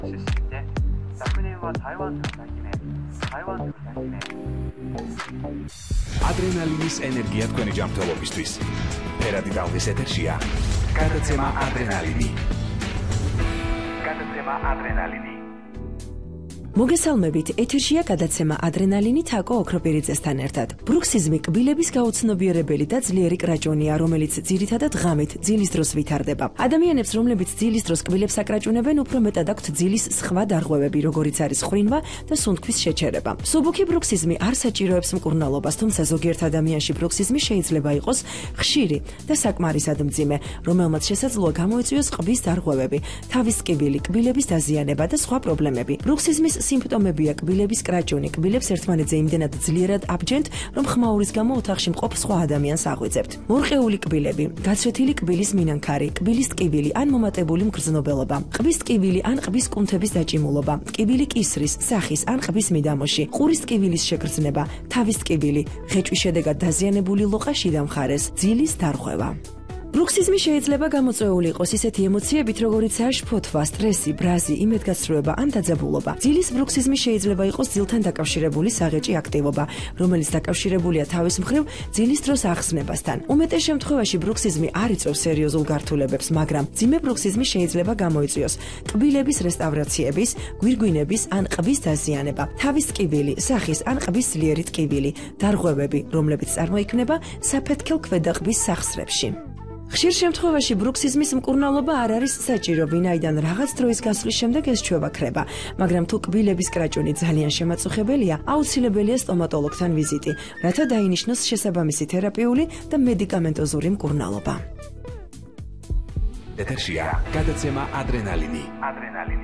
ადრენალინის ენერგია თქვენი ჯანმრთელობისთვის. ფერადი ტალღის ეთერშია გადაცემა ადრენალინი. მოგესალმებით, ეთერშია გადაცემა ადრენალინი თაკო ოქროპირიძესთან ერთად. ბრუქსიზმი კბილების გაუცნობიერებელი და ძლიერი კრაჭონია, რომელიც ძირითადად ღამით, ძილის დროს ვითარდება. ადამიანებს, რომლებიც ძილის დროს კბილებს აკრაჭუნებენ, უფრო მეტად აქვთ ძილის სხვა დარღვევები, როგორიც არის ხვინვა და სუნთქვის შეჩერება. მსუბუქი ბრუქსიზმი არ საჭიროებს მკურნალობას, თუმცა ზოგიერთ ადამიანში ბრუქსიზმი შეიძლება იყოს ხშირი და საკმარისად მძიმე, რომელმაც შესაძლოა გამოიწვიოს ყბის დარღვევები, თავის კიბილი, კბილების დაზიანება და სხვა პრობლემები. ბრუქსიზმის სიმპტომებია კბილების კრაჭუნი, კბილებს ერთმანეთზე იმდენად ძლიერად აბჯენთ, რომ ხმაურის გამო ოთახში მყოფ სხვა ადამიანს აღვიძებთ. მორყეული კბილები, გაცვეთილი კბილის მინანქარი, კბილის ტკივილი ან მომატებული მგრძნობელობა, ყბის ტკივილი ან ყბის კუნთების დაჭიმულობა, ტკივილი კისრის, სახის ან ყბის მიდამოში, ყურის ტკივილის შეგრძნება, თავის ტკივილი, ღეჭვის შედეგად დაზიანებული ლოყა შიდა მხარეს, ძილის დარღვევა. ბრუქსიზმი შეიძლება გამოწვეული იყოს ისეთი ემოციებით, როგორიცაა შფოთვა, სტრესი, ბრაზი, იმედგაცრუება ან დაძაბულობა. ძილის ბრუქსიზმი შეიძლება იყოს ძილთან დაკავშირებული საღეჭი აქტივობა, რომელიც დაკავშირებულია თავის მხრივ ძილის დროს ახსნებასთან. უმეტეს შემთხვევაში ბრუქსიზმი არ იწვევს სერიოზულ გართულებებს, მაგრამ მძიმე ბრუქსიზმი შეიძლება გამოიწვიოს კბილების რესტავრაციების, გვირგვინების ან ყბის დაზიანება, თავის ტკივილი, სახის ან ყბის ძლიერი ტკივილი, დარღვევები, რომლებიც წარმოიქმნება საფეთქელ ქვედაყბის სახსრებში. ხშირ შემთხვევაში ბრუქსიზმის მკურნალობა არ არის საჭირო, ვინაიდან რაღაც დროის გასვლის შემდეგ ეს ჩვევა ქრება, მაგრამ თუ კბილების კრაჭუნი ძალიან შემაწუხებელია, აუცილებელია სტომატოლოგთან ვიზიტი, რათა დაინიშნოს შესაბამისი თერაპიული და მედიკამენტოზური მკურნალობა. ეთერშია გადაცემა ადრენალინი.